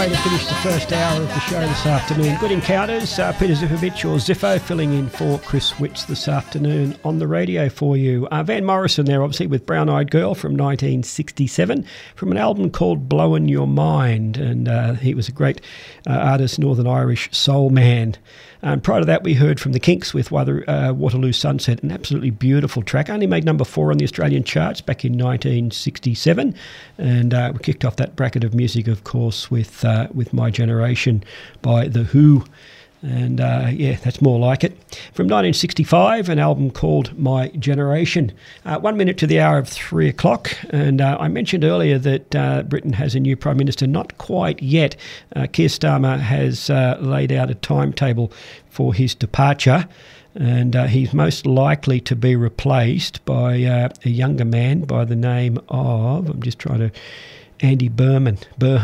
To finish the first hour of the show this afternoon. Good encounters. Peter Zifovich, or Ziffo, filling in for Chris Witts this afternoon on the radio for you. Van Morrison there, obviously, with Brown Eyed Girl from 1967, from an album called Blowin' Your Mind. And he was a great artist, Northern Irish soul man. And prior to that, we heard from the Kinks with Waterloo Sunset, an absolutely beautiful track. Only made number 4 on the Australian charts back in 1967. And we kicked off that bracket of music, of course, with My Generation by The Who. And that's more like it. From 1965, an album called My Generation. 1 minute to the hour of 3 o'clock. And I mentioned earlier that Britain has a new Prime Minister. Not quite yet. Keir Starmer has laid out a timetable for his departure. And he's most likely to be replaced by a younger man by the name of, Andy Burnham.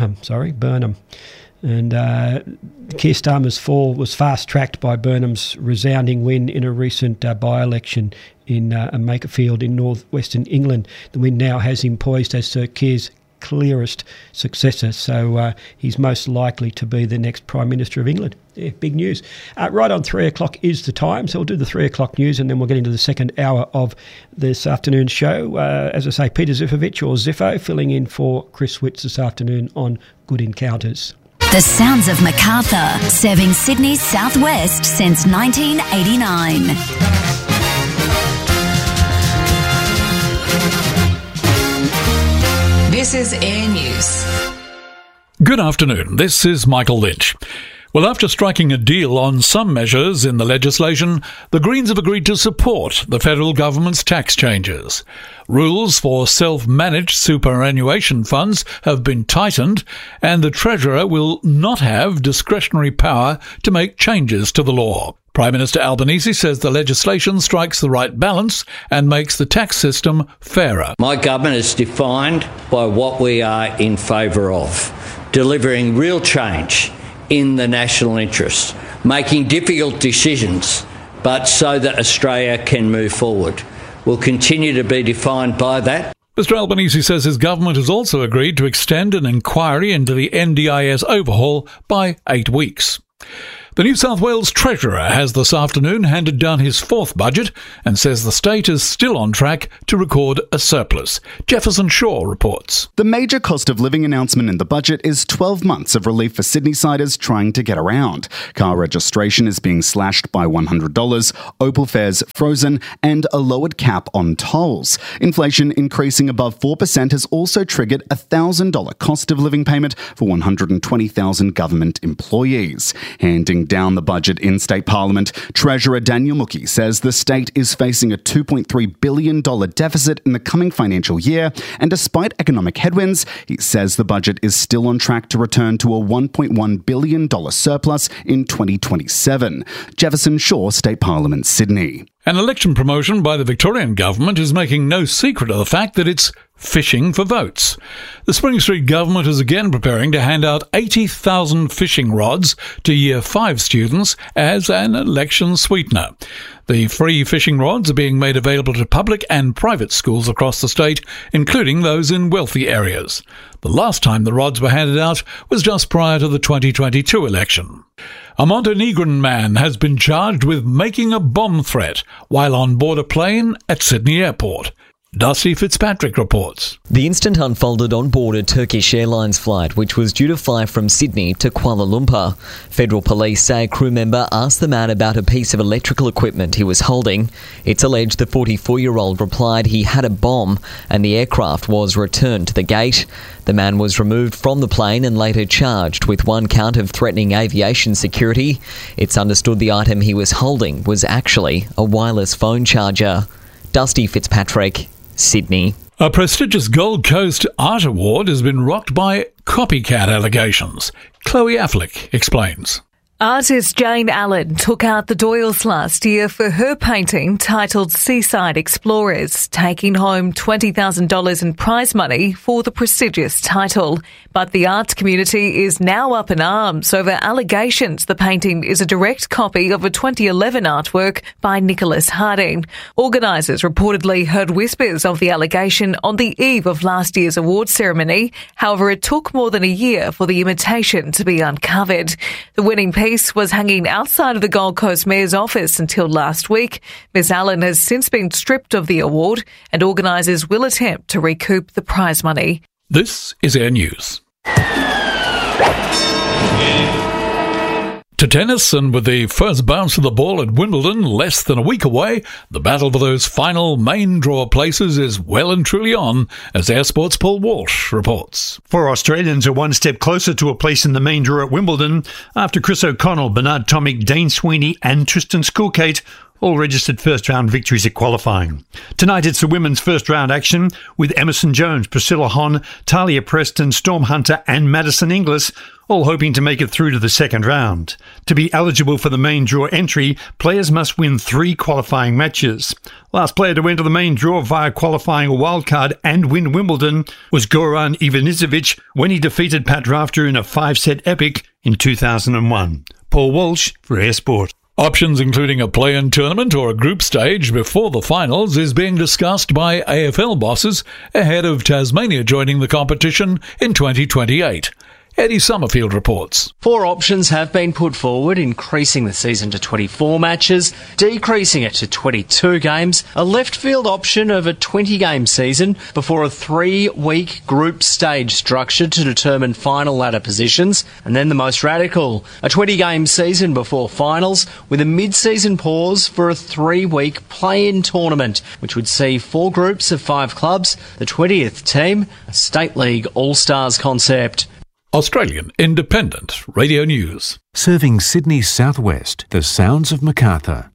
And Keir Starmer's fall was fast-tracked by Burnham's resounding win in a recent by-election in Makerfield in northwestern England. The win now has him poised as Sir Keir's clearest successor, so he's most likely to be the next Prime Minister of England. Yeah, big news. Right on 3 o'clock is the time, so we'll do the 3 o'clock news and then we'll get into the second hour of this afternoon's show. As I say, Peter Zifovich, or Ziffo, filling in for Chris Witts this afternoon on Good Encounters. The sounds of Macarthur, serving Sydney's southwest since 1989. This is Air News. Good afternoon. This is Michael Lynch. Well, after striking a deal on some measures in the legislation, the Greens have agreed to support the federal government's tax changes. Rules for self-managed superannuation funds have been tightened, and the Treasurer will not have discretionary power to make changes to the law. Prime Minister Albanese says the legislation strikes the right balance and makes the tax system fairer. My government is defined by what we are in favour of, delivering real change in the national interest, making difficult decisions, but so that Australia can move forward. Will continue to be defined by that. Mr Albanese says his government has also agreed to extend an inquiry into the NDIS overhaul by 8 weeks. The New South Wales Treasurer has this afternoon handed down his 4th budget and says the state is still on track to record a surplus. Jefferson Shaw reports. The major cost of living announcement in the budget is 12 months of relief for Sydney-siders trying to get around. Car registration is being slashed by $100, Opal fares frozen, and a lowered cap on tolls. Inflation increasing above 4% has also triggered a $1,000 cost of living payment for 120,000 government employees. Handing down the budget in state parliament, Treasurer Daniel Mookie says the state is facing a $2.3 billion deficit in the coming financial year, and despite economic headwinds, he says the budget is still on track to return to a $1.1 billion surplus in 2027. Jefferson Shaw, State Parliament, Sydney. An election promotion by the Victorian government is making no secret of the fact that it's fishing for votes. The Spring Street government is again preparing to hand out 80,000 fishing rods to Year 5 students as an election sweetener. The free fishing rods are being made available to public and private schools across the state, including those in wealthy areas. The last time the rods were handed out was just prior to the 2022 election. A Montenegrin man has been charged with making a bomb threat while on board a plane at Sydney Airport. Dusty Fitzpatrick reports. The incident unfolded on board a Turkish Airlines flight which was due to fly from Sydney to Kuala Lumpur. Federal police say a crew member asked the man about a piece of electrical equipment he was holding. It's alleged the 44-year-old replied he had a bomb and the aircraft was returned to the gate. The man was removed from the plane and later charged with 1 count of threatening aviation security. It's understood the item he was holding was actually a wireless phone charger. Dusty Fitzpatrick, Sydney. A prestigious Gold Coast Art Award has been rocked by copycat allegations. Chloe Affleck explains. Artist Jane Allen took out the Doyles last year for her painting titled Seaside Explorers, taking home $20,000 in prize money for the prestigious title. But the arts community is now up in arms over allegations the painting is a direct copy of a 2011 artwork by Nicholas Harding. Organisers reportedly heard whispers of the allegation on the eve of last year's awards ceremony. However, it took more than a year for the imitation to be uncovered. The winning piece was hanging outside of the Gold Coast Mayor's office until last week. Ms Allen has since been stripped of the award, and organisers will attempt to recoup the prize money. This is Air News. To tennis, and with the first bounce of the ball at Wimbledon less than a week away, the battle for those final main draw places is well and truly on, as Air Sports' Paul Walsh reports. 4 Australians are one step closer to a place in the main draw at Wimbledon after Chris O'Connell, Bernard Tomic, Dane Sweeney and Tristan Skulkate all registered first-round victories at qualifying. Tonight it's the women's first-round action with Emerson Jones, Priscilla Hon, Talia Preston, Storm Hunter and Madison Inglis all hoping to make it through to the second round. To be eligible for the main draw entry, players must win 3 qualifying matches. Last player to enter the main draw via qualifying a wildcard and win Wimbledon was Goran Ivanisevic when he defeated Pat Rafter in a 5-set epic in 2001. Paul Walsh for Air Sport. Options including a play-in tournament or a group stage before the finals is being discussed by AFL bosses ahead of Tasmania joining the competition in 2028. Eddie Summerfield reports. 4 options have been put forward, increasing the season to 24 matches, decreasing it to 22 games, a left field option of a 20-game season before a 3-week group stage structure to determine final ladder positions, and then the most radical, a 20-game season before finals with a mid-season pause for a 3-week play-in tournament, which would see 4 groups of 5 clubs, the 20th team, a State League All-Stars concept. Australian Independent Radio News. Serving Sydney's southwest, the sounds of Macarthur.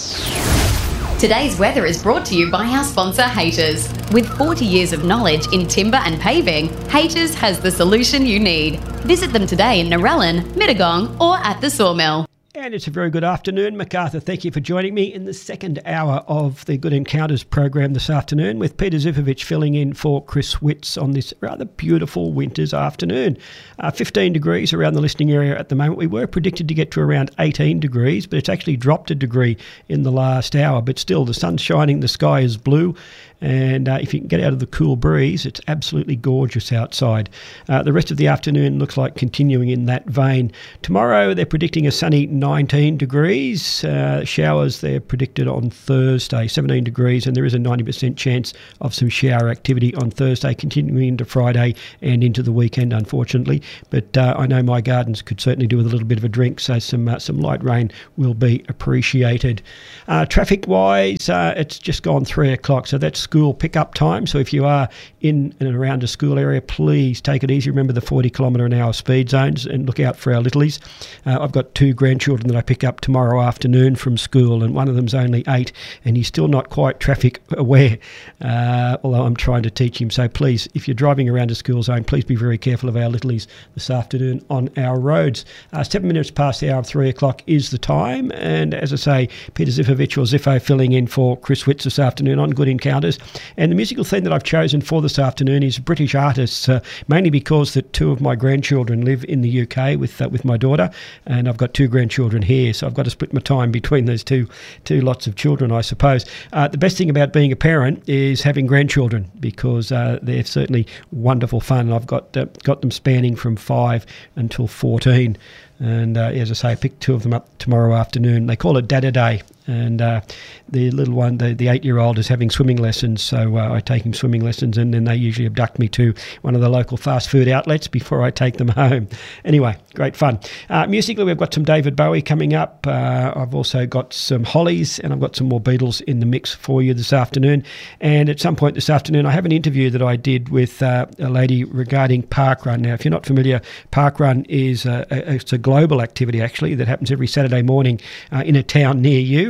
Today's weather is brought to you by our sponsor, Haters. With 40 years of knowledge in timber and paving, Haters has the solution you need. Visit them today in Narellan, Mittagong or at the Sawmill. And it's a very good afternoon, Macarthur. Thank you for joining me in the second hour of the Good Encounters program this afternoon, with Peter Zivkovic filling in for Chris Witts on this rather beautiful winter's afternoon. 15 degrees around the listening area at the moment. We were predicted to get to around 18 degrees, but it's actually dropped a degree in the last hour. But still, the sun's shining, the sky is blue, and if you can get out of the cool breeze, it's absolutely gorgeous outside. The rest of the afternoon looks like continuing in that vein. Tomorrow, they're predicting a sunny 19 degrees. Showers, they're predicted on Thursday, 17 degrees, and there is a 90% chance of some shower activity on Thursday, continuing into Friday and into the weekend, unfortunately. But I know my gardens could certainly do with a little bit of a drink, so some light rain will be appreciated. Traffic-wise, it's just gone 3 o'clock, so that's school pick-up time. So if you are in and around a school area, please take it easy. Remember the 40-kilometre-an-hour speed zones and look out for our littlies. I've got 2 grandchildren that I pick up tomorrow afternoon from school, and one of them's only 8, and he's still not quite traffic aware, although I'm trying to teach him. So please, if you're driving around a school zone, please be very careful of our littlies this afternoon on our roads. 7 minutes past the hour of 3 o'clock is the time, and as I say, Peter Zivkovic, or Ziffo, filling in for Chris Witts this afternoon on Good Encounters. And the musical theme that I've chosen for this afternoon is British artists, mainly because that 2 of my grandchildren live in the UK with my daughter, and I've got 2 grandchildren here, so I've got to split my time between those two lots of children, I suppose. The best thing about being a parent is having grandchildren, because they're certainly wonderful fun. I've got them spanning from 5 until 14. And as I say, I picked 2 of them up tomorrow afternoon. They call it Dada Day. And the little one, the 8-year-old, is having swimming lessons, so I take him swimming lessons, and then they usually abduct me to one of the local fast food outlets before I take them home. Anyway, great fun. Musically, we've got some David Bowie coming up. I've also got some Hollies, and I've got some more Beatles in the mix for you this afternoon. And at some point this afternoon, I have an interview that I did with a lady regarding Parkrun. Now, if you're not familiar, Parkrun is it's a global activity, actually, that happens every Saturday morning in a town near you.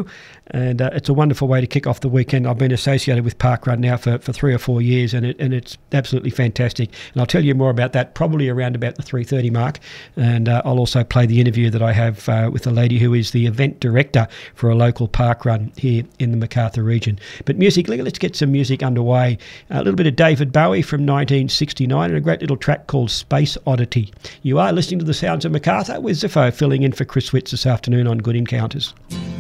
And it's a wonderful way to kick off the weekend. I've been associated with Parkrun now for 3 or 4 years, and it's absolutely fantastic. And I'll tell you more about that probably around about the 3:30 mark. And I'll also play the interview that I have with a lady who is the event director for a local parkrun here in the Macarthur region. But music, let's get some music underway. A little bit of David Bowie from 1969 and a great little track called Space Oddity. You are listening to the sounds of Macarthur with Ziffo filling in for Chris Witts this afternoon on Good Encounters.